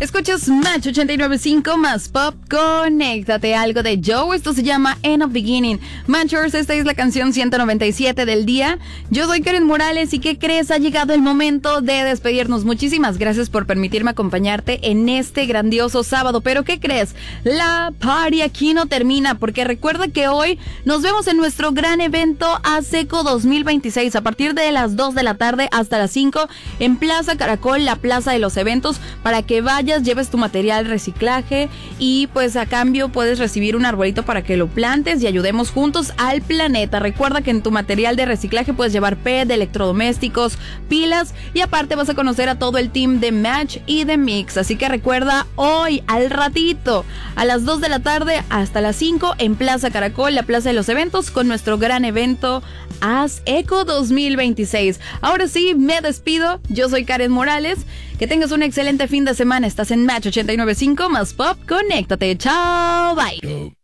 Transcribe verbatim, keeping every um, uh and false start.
Escuchas Match ochenta y nueve punto cinco más Pop. Conéctate, algo de Joe. Esto se llama End of Beginning. Matchers, esta es la canción ciento noventa y siete del día. Yo soy Karen Morales y ¿qué crees? Ha llegado el momento de despedirnos. Muchísimas gracias por permitirme acompañarte en este grandioso sábado. Pero ¿qué crees? La party aquí no termina, porque recuerda que hoy nos vemos en nuestro gran evento ASECO dos mil veintiséis a partir de las dos de la tarde hasta las cinco en Plaza Caracol, la plaza de los eventos, para que vayas, lleves tu material reciclaje y pues a cambio puedes recibir un arbolito para que lo plantes y ayudemos juntos al planeta. Recuerda que en tu material de reciclaje puedes llevar P E T, electrodomésticos, pilas y aparte vas a conocer a todo el team de Match y de Mix. Así que recuerda, hoy al ratito a las dos de la tarde hasta las cinco en Plaza Caracol, la plaza de los eventos, con nuestro gran evento ASECO dos mil veintiséis. Ahora sí, me despido. Yo soy Karen Morales. Que tengas un excelente fin de semana. Estás en Match ochenta y nueve punto cinco más Pop. Conéctate. Chao. Bye.